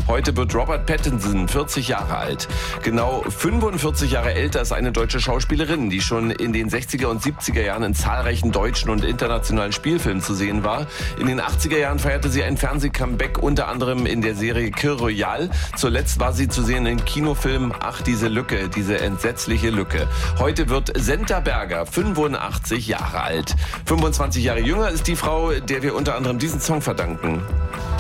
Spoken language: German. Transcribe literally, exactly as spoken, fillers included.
Heute wird Robert Pattinson vierzig Jahre alt. Genau fünfundvierzig Jahre älter ist eine deutsche Schauspielerin, die schon in den sechziger und siebziger Jahren in zahlreichen deutschen und internationalen Spielfilmen zu sehen war. In den achtziger Jahren feierte sie ein Fernseh-Comeback, unter anderem in der Serie Kir Royal. Zuletzt war sie zu sehen im Kinofilm Ach, diese Lücke, diese entsetzliche Lücke. Heute wird Senta Berger fünfundachtzig Jahre alt. fünfundzwanzig Jahre jünger ist die Frau, der wir unter anderem diesen Song verdanken.